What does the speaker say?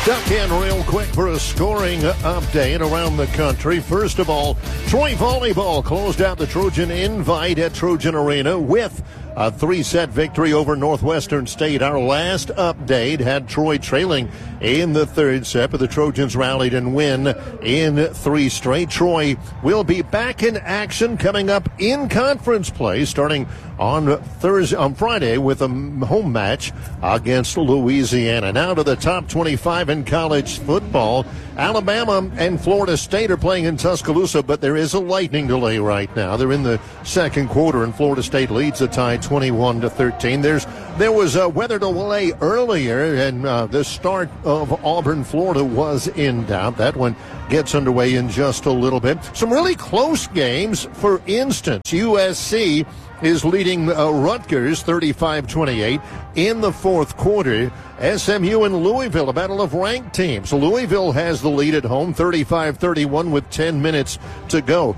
Duck in real quick for a scoring update around the country. First of all, Troy Volleyball closed out the Trojan Invite at Trojan Arena with a 3-set victory over Northwestern State. Our last update had Troy trailing in the third set, but the Trojans rallied and win in 3 straight. Troy will be back in action coming up in conference play starting on Friday with a home match against Louisiana. Now to the top 25 in college football. Alabama and Florida State are playing in Tuscaloosa, but there is a lightning delay right now. They're in the second quarter, and Florida State leads the tie 21-13. There was a weather delay earlier, and the start of Auburn, Florida was in doubt. That one gets underway in just a little bit. Some really close games. For instance, USC is leading Rutgers 35-28 in the fourth quarter. SMU and Louisville, a battle of ranked teams. Louisville has the lead at home, 35-31 with 10 minutes to go.